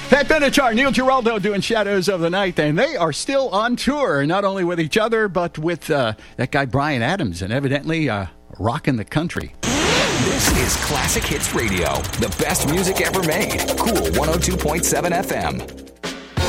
Pat Benatar, Neil Giraldo doing Shadows of the Night, and they are still on tour, not only with each other, but with that guy Bryan Adams, and evidently rocking the country. This is Classic Hits Radio, the best music ever made. Cool 102.7 FM.